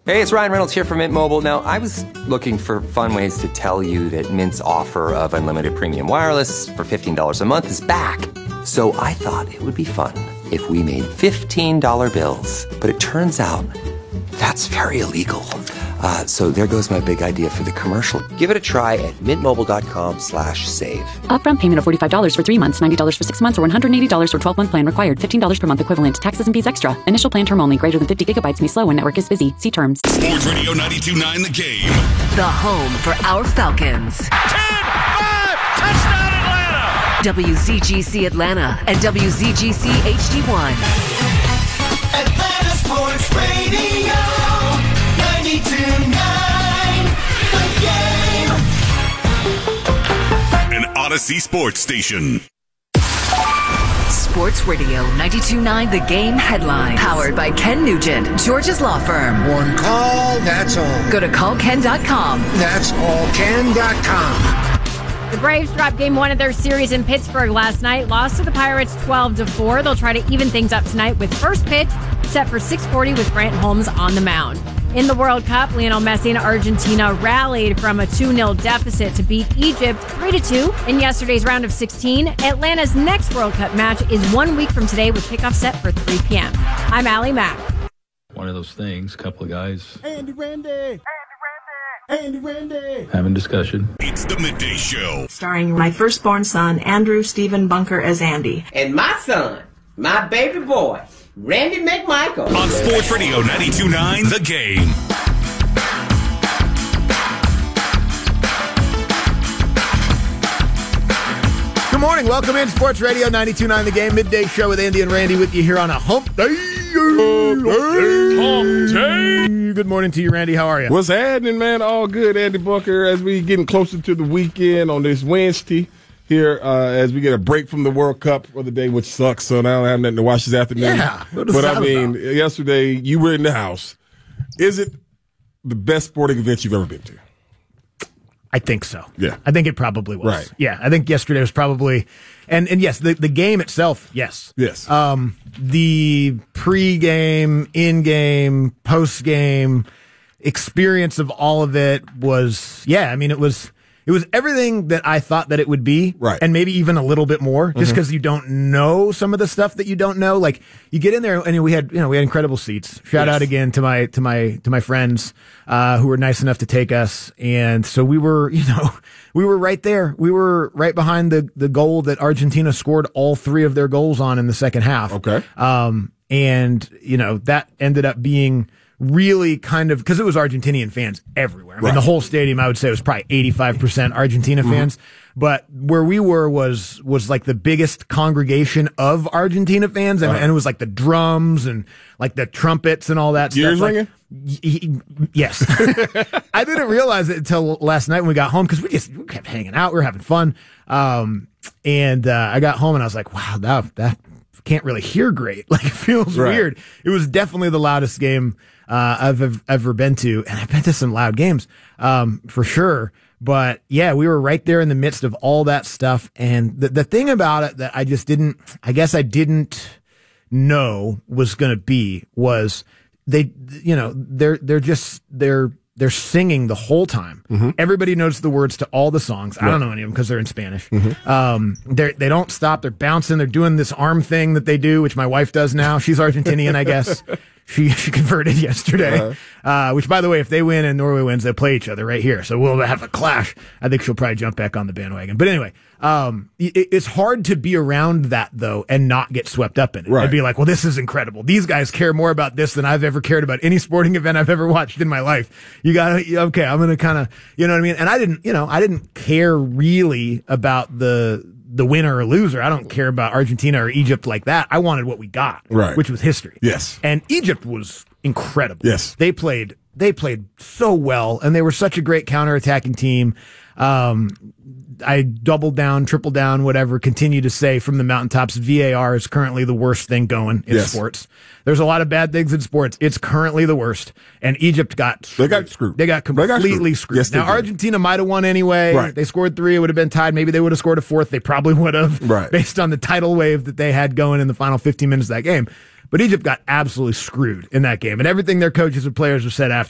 Hey, it's Ryan Reynolds here from Mint Mobile. Now, I was looking for fun ways to tell you that Mint's offer of unlimited premium wireless for $15 a month is back. So I thought it would be fun if we made $15 bills. But it turns out that's very illegal. So there goes my big idea for the commercial. Give it a try at mintmobile.com/save. Upfront payment of $45 for 3 months, $90 for 6 months, or $180 for 12-month plan required. $15 per month equivalent. Taxes and fees extra. Initial plan term only. Greater than 50 gigabytes may slow when network is busy. See terms. Sports Radio 92.9 The Game. The home for our Falcons. 10-5! Touchdown Atlanta! WZGC Atlanta and WZGC HD1. Atlanta Sports Radio 92.9 The Game. An Odyssey Sports Station. Sports Radio 92.9 The Game headline. Powered by Ken Nugent, George's Law Firm. One call, that's all. Go to callken.com. That's allken.com. The Braves dropped game 1 of their series in Pittsburgh last night. Lost to the Pirates 12-4. They'll try to even things up tonight with first pitch set for 6:40 with Grant Holmes on the mound. In the World Cup, Lionel Messi and Argentina rallied from a 2-0 deficit to beat Egypt 3-2 in yesterday's round of 16. Atlanta's next World Cup match is 1 week from today with kickoff set for 3 p.m. I'm Allie Mack. One of those things, a couple of guys Andy Randy having discussion. It's the Midday Show. Starring my firstborn son, Andrew Stephen Bunker, as Andy. And my son, my baby boy, Randy McMichael. On Sports Radio 92.9 The Game. Good morning. Welcome in Sports Radio 92.9 The Game. Midday show with Andy and Randy with you here on a hump day. Good morning to you, Randy. How are you? What's happening, man? All good, Andy Bunker, as we getting closer to the weekend on this Wednesday here as we get a break from the World Cup for the day, which sucks, so now I don't have nothing to watch this afternoon. Yeah, but I mean, yesterday you were in the house. Is it the best sporting event you've ever been to? I think so. Yeah. I think it probably was. Right. Yeah, I think yesterday was probably, and yes, the game itself, yes. Yes. The pre-game, in-game, post-game experience of all of it was, yeah, I mean, it was everything that I thought that it would be. Right. And maybe even a little bit more, just because you don't know some of the stuff that you don't know. Like, you get in there and we had incredible seats. Shout out again to my friends, who were nice enough to take us. And so we were right there. We were right behind the goal that Argentina scored all 3 of their goals on in the second half. Okay. And that ended up being really kind of, because it was Argentinian fans everywhere. I mean, the whole stadium, I would say, was probably 85% Argentina fans. But where we were was like the biggest congregation of Argentina fans, and it was like the drums and like the trumpets and all that Ears stuff. ringing? Yes. I didn't realize it until last night when we got home, because we kept hanging out. We were having fun. And I got home and I was like, wow, that can't really hear great. Like, it feels weird. It was definitely the loudest game I've ever been to, and I've been to some loud games, for sure. But yeah, we were right there in the midst of all that stuff. And the thing about it that I didn't know was going to be was they're singing the whole time. Mm-hmm. Everybody knows the words to all the songs. I don't know any of them because they're in Spanish. Mm-hmm. They don't stop. They're bouncing. They're doing this arm thing that they do, which my wife does now. She's Argentinian, I guess. She converted yesterday, which, by the way, if they win and Norway wins, they'll play each other right here. So we'll have a clash. I think she'll probably jump back on the bandwagon. But anyway, it's hard to be around that, though, and not get swept up in it. Right. And be like, well, this is incredible. These guys care more about this than I've ever cared about any sporting event I've ever watched in my life. I'm going to kind of, you know what I mean? And I didn't care really about the winner or loser. I don't care about Argentina or Egypt like that. I wanted what we got, which was history. Yes. And Egypt was incredible. Yes. They played so well, and they were such a great counterattacking team. I doubled down, tripled down, whatever, continue to say from the mountaintops, VAR is currently the worst thing going in sports. There's a lot of bad things in sports. It's currently the worst. And Egypt got screwed. They got completely screwed. Yes, now, Argentina might have won anyway. Right. They scored 3. It would have been tied. Maybe they would have scored a 4th. They probably would have, based on the tidal wave that they had going in the final 15 minutes of that game. But Egypt got absolutely screwed in that game. And everything their coaches and players have said after